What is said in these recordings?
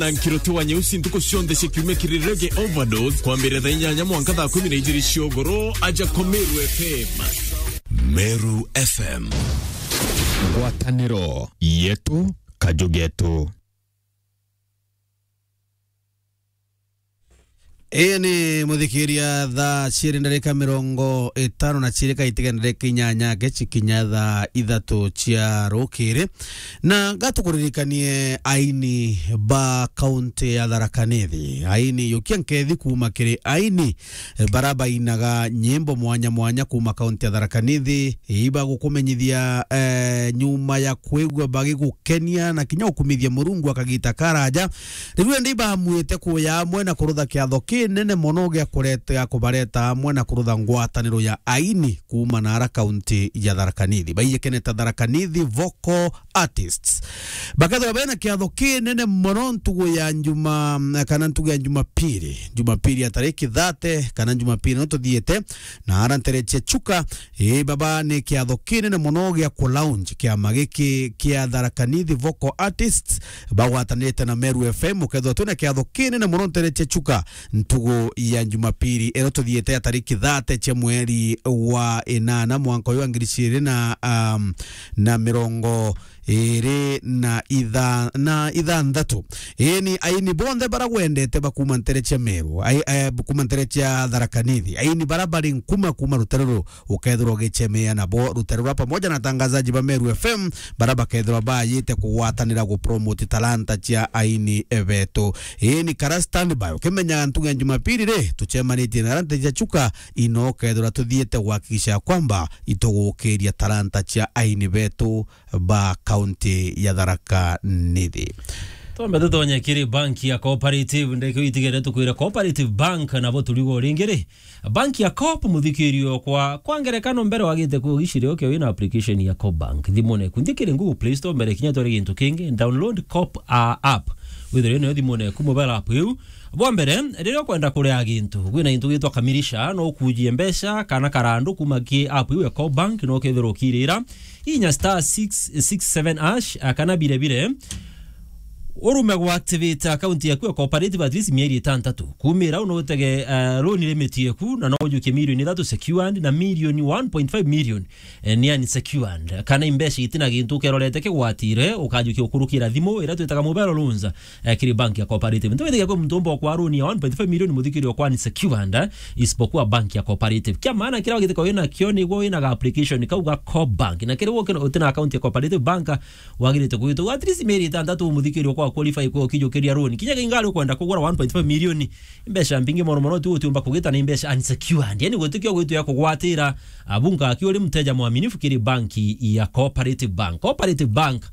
Nankiroti wa nyeusi ntuko sionde sekiume kirirege overdose kwa mbere dhainyanya mwanga dha 12 shiogoro aja kwa Meru FM. Meru FM. Ngwataniro yetu kajugetu. Ni muthikiria tha ciiri ndarika 50 na ciiri itiga ndarika 8 gecikinya tha 3 cia rukiri na gatukuririkanie aini ba kaunti ya Tharaka Nithi aini yukia nkethi kuma kiri aini baraba inaga nyimbo mwanya mwanya kuma kaunti ya Tharaka Nithi iba gukumenyithia nyuma ya kwigwa bagi gukenia na kinya ukumithia Murungu akagita karaja riwe ndiba mwite kuya amwe na kurutha kiatho nene mono gya kureta kubareta amwe na kurutha ngwataniro ya aini kuma na kaunti ya Tharaka Nithi baiye keneta Tharaka Nithi vocal artists bakatho bena kiatho nene mono ntugo ya njuma kana ntugo ya Jumapili ya tariki 30 kana Jumapili no tuthiete na arantereche chuka baba ni kiatho nene mono gya ku lounge kia magiki kia Tharaka Nithi vocal artists bagwatanite na Meru FM uketho tuna kiatho nene mono ntereche chuka ntugo ya Jumapili ero tuthiete tariki 30 cia mweri wa 8 mwaka wa 2023 na ithandatu ni aini bonde baragwendete bakuma ntereche Meru bakuma ntereche Tharaka Nithi aini barabari nkuma kuma ruterero ukethro gechemea na bo ruterero pamoja na tangazaji ba Meru FM baraba kethro ba yite kuwatanira go promote talanta cia aini eveto ni kara standby ukimenya ntuga Jumapili re tuchemanite na ranta cia chuka ino kethro tuthiete kuhakikisha kwamba itogokeria talanta cia aini veto ba kaunti ya Tharaka Nithi. Tombe tonye kiri banki ya cooperative ndeke itigere tukwira cooperative bank na bo tuligo ringere banki ya coop muthikirio kwa ngerekano mbere wagite ku ishirio ke wina application ya coop bank thimone kundikire Google Play Store mbere kinya tori gintu kingi download coop app withire no thimone ku mobile app yu bo mbere rero kwenda kurea gintu gwina into gitwa kamirisha no kujie mbesha kana karandu kuma ki app yu ya coop bank no kethero kirira inya star 667 kana bire urume gwa activate account yaku ya cooperative at least mieri 6 kumira unotege loan limit yaku na no yuke milioni 3 secured na milioni 1.5 million ni unsecured kana imbesha itina gintu kerolete kegwatire ukajuke ukurukira thimo ira twitaga mobile loans kiri bank ya cooperative ntwete yako mtombo kwa loan ya 1.5 million muthikirio kwa unsecured isipokuwa bank ya cooperative kya maana kila wakati kwa wina kioni go ina application kauga coop bank na kile woke utina account ya cooperative bank wagirite kuito at least mieri 6 muthikirio kwa qualify ko kijokeria loan kinya kingali kwenda kugura 1.5 million imbesha mpingi mono tu utumba kugita na imbesha unsecured yani gotukio gwitu ya kugwatira abunga akiori mteja mwaminifu kiri banki ya cooperative bank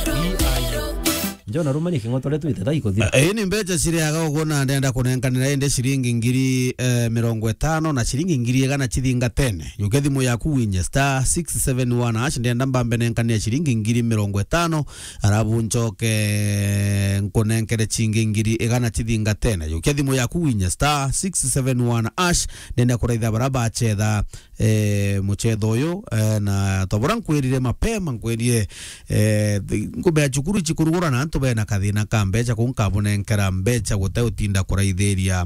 Njona rumani kingotole tuite taiko thia ni mbeja siriaga ugona ndenda kunenkanira ende shilingi ngiri 50 na shilingi ngiri gana chithinga 10 yukethimu yaku winye star 671 hash ndenda mbambe nenkania shilingi ngiri 50 arabu nchoke nkonenkere chingi ngiri gana chithinga 10 yukethimu yaku winye star 671 hash ndenda kuraitha baraba achetha muchetho uyu na tobora nkwirire mapema nkwirie ngube chukuru chikurugura na antu bena kathina ka mbecha kunkabonekera mbecha gute utinda kuraithĩria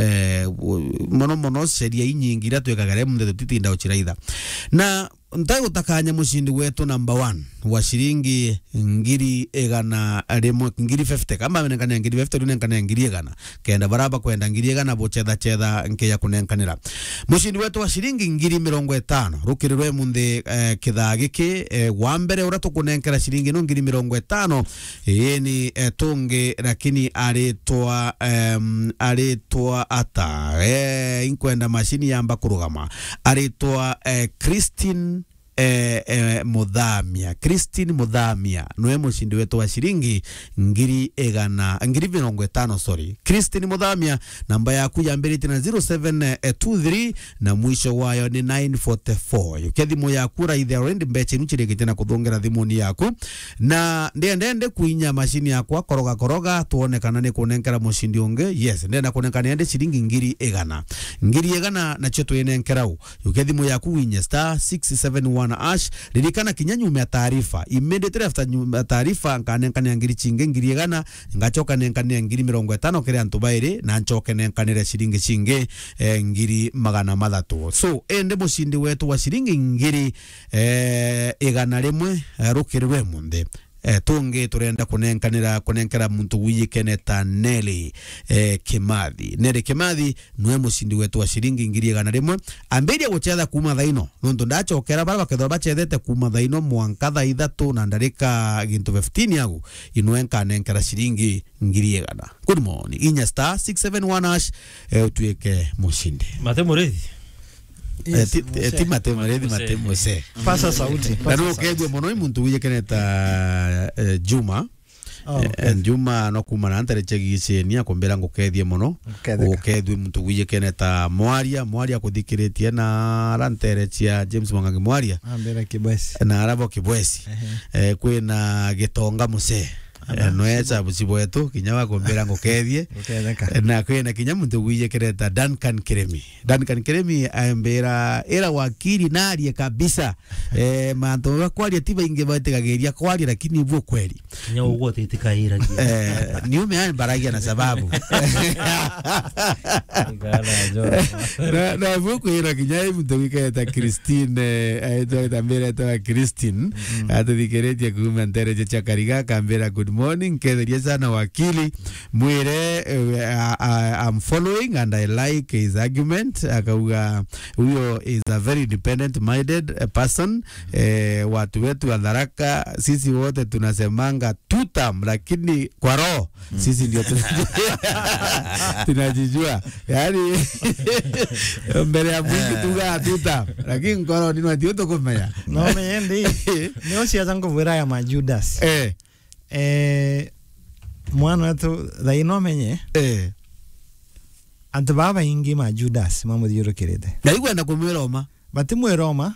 mono sheria inyingi ira twekagare munde tutitinda uchiraitha na ntago takanya mushindi wetu number 1 wa shilingi ngiri egana remo ngiri 50 kama menekana ngiri 50 runekana ngiri egana kenda baraba kwenda ngiri egana bochedha nke ya kunenkanira mushindi wetu wa shilingi ngiri 50 rukirirwe munde kithagiki wa mbere ura tukunenkera shilingi no ngiri 50 ni tunge lakini aretwa ata inkwenda mashini yamba kurugama aretwa Christine Mudhamia noe mushindi wetu wa shilingi ngiri 50 sorry Christine Mudhamia namba yaku ya mbere tina 0723 na mwisho wayo ni 944 yukethimu yaku raithe already mbeche nuchirege tena kuthongera thimuni yaku na ndende kuinya mashini yakwa koroga tuone kana ni kunenkera mushindi unge yes ndenda kunenkana ende shilingi ngiri 100 na chetu yenenkerau yukethimu yaku winya star 671 671# ririkana kinyanyume ya taarifa immediately after taarifa nkanenkania ngiri chinge ngiri igana ngachoka nenkania ngiri 50 kiri antu bairi na nchoke nenkanire shiringi chinge ngiri 300. So ende mushindi wetu wa shiringi ngiri igana rimwe rukirwe munde tungi turenda kunenkera muntu wiyikeneta Nelly Kimathi. Nelly Kimathi niwe mushindi wetu wa shiringi ngiri igana rimwe ambiria guchetha kuma thaino nundu ndachokera bara bakethwa bachethete kuma thaino mwanka thaa 3 na ndarika gintu 15 yagu inwe nkanenkera shiringi ngiri igana. Good morning inya star 671# tuike mushindi Matemurithi Matemuse Pasa sauti. Naro kegwe mono muntu wiyekeneta Juma. Juma no kumana antare chegise ni akombera ngokethie mono. Ukethwe muntu wiyekeneta Mwaria kuthikiretie na rantere cia James Mwangangi Mwaria. Ambera Kibwesi. Na arabo Kibwesi. Kwina Gitonga Muse. Noecha bucibwetu kinya wakombera ngokethie na kwena kinya muntu wiyekereta Duncan Kiremi ambera era wakili narie kabisa manto wakwaria tiba inge batekageria kwaria lakini bwo kweli nya ugo titikaira ni ume baragia na sababu na bwo kwera kinya muntu wiyekereta Christine aito tambera to Christine atithikeretie kuma ntere cha Kariga kambera good morning ketheria sana wakili mwire I'm following and I like his argument akauga huyo is a very independent minded person watu wetu wa Tharaka sisi wote tunasemanga tutam lakini kwa roho sisi ndio tunajijua yani mbele ya Mungu tuga tutam lakini kwa roho ni ndio tukomea no mendi ni cia zangu vira ya majudas mwana wetu thaino menye antu baba ingi majudas mamuthiurukirite ndaigwenda kumwiroma batimwiroma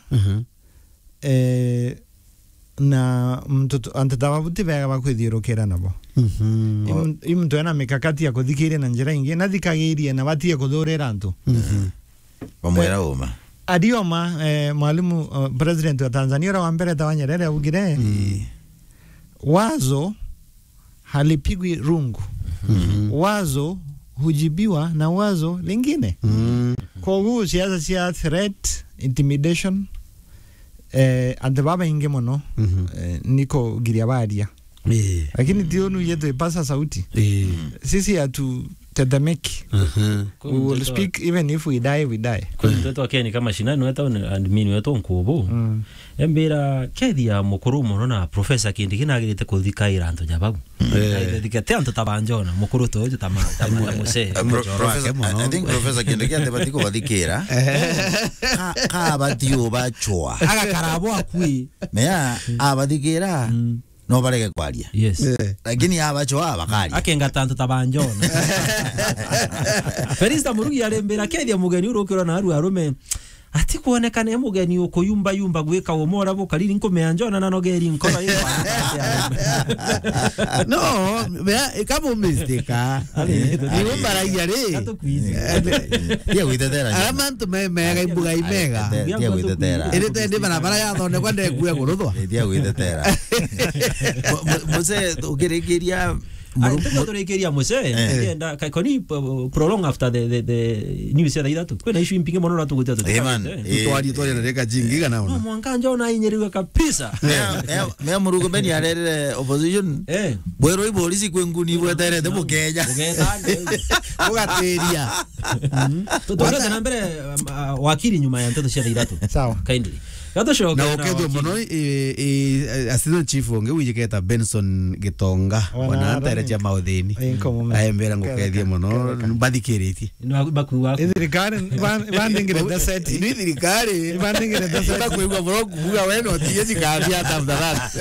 na mtu antu tababuti bega bakwithiurukira nabo imtu ena mikakati ya kuthikiria na njira ingi na thikagirie na batie kuthurira antu bamwira uma adioma mwalimu president wa Tanzania wa mbere tawa Nyerere ugire wazo halipigwi rungu wazo hujibiwa na wazo lingine kwa hiyo siasa cia threat intimidation ante baba inge mono niko giria badia lakini tionu yetu ipasa sauti sisi hatu tetemeki we will speak even if we die kwa mtoto wake ni kama shinani wetu admin wetu nkubu embira kethia mukuru muno na professor kindi kinagirite kuthikaira antu jababu thikate antu tabanjona mukuru to uju tamama muse I think professor kindi kiande batiko bathikira ka batio bachwa agakarabo akui mea abathikira no bareke kwaria yes lakini abachwa bakari akenga tantu tabanjona Felista Murugi arembera kethia mugeni urukiro na aru arume ati kuonekana mugeni ukuyumba gwika umora bukariri nkumeanjona na nogeri nkora iyo no kama umestika ni mbaragia ri ya witetera amantu mega imbuga imega ya witetera iri tende barabara ya thone kwa ndekuya guruthwa ya witetera muse ukirekeria turekeria muse enda koni prolong after the news ya idatu kwena issue impinge mono ratu gutatu twari na reka jingiga na no mwankanja ona inyeriwe kabisa me murugo beni arere opposition bwero ibolisi kwenguni bwetere de mukenya ugateria tutoka na mbere wakili nyuma ya ntoto cia idatu sawa kindly gato show na okedo mono assistant chief onge wijiketa Benson Gitonga wana tere cia mauthini ayembera ngukethie mono bathikiritie bakuwa thirikari bandingire the set ni thirikari bandingire the set bakuigwa bro kuga weno tie cikambia tafadhali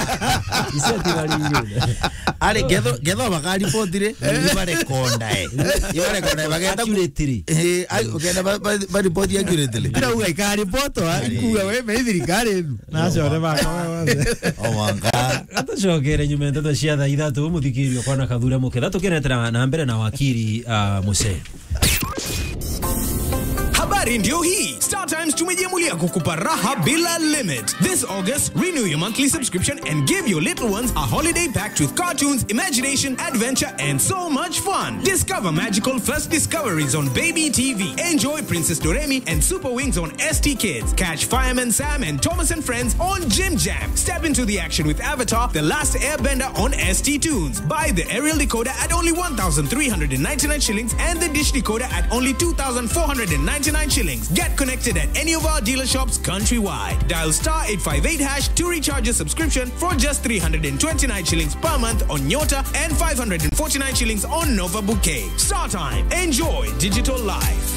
ale getho bakari potire ibare konda bagenda accurate ogenda ba report accurate ira uga ikari poto kuga we me thirikari nacio re bakawe wanga atacokere nyuma ntoto cia thaa ithatu muthikirio kwana kathure muketha tukiretera na mbere na wakili Muse. Habari ndio hii. StarTimes tumejiamulia kukupa raha bila limit. This August, renew your monthly subscription and give your little ones a holiday packed with cartoons, imagination, adventure, and so much fun. Discover magical first discoveries on Baby TV. Enjoy Princess Doremi and Super Wings on ST Kids. Catch Fireman Sam and Thomas and Friends on Jim Jam. Step into the action with Avatar: The Last Airbender on ST Tunes. Buy the aerial decoder at only 1,399 shillings and the dish decoder at only 2,499 shillings. Get connected at any of our dealer shops countrywide. Dial *858# to recharge your subscription for just 329 shillings per month on Nyota and 549 shillings on Nova Bouquet. StarTime. Enjoy digital life.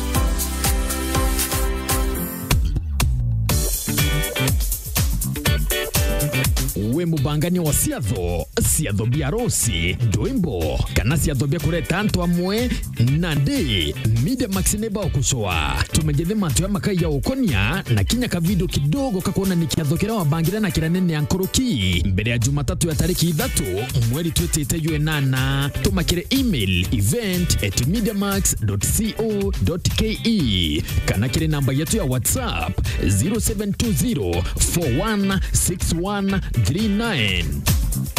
we mubangani wa ciatho bia rosi ndwimbo kana ciatho bia kureta antu amwe na ndi Media Max neba okucoa tumejethe mantu ya makai ya ukonia na kinya ka video kidogo kakuona ni kiatho kira wabangira na kira nene ya nkoroki mbere ya Jumatatu ya tariki 3 mweri twetete yu8 tumakire email event@mediamax.co.ke kana kire namba yetu ya WhatsApp 0720416139.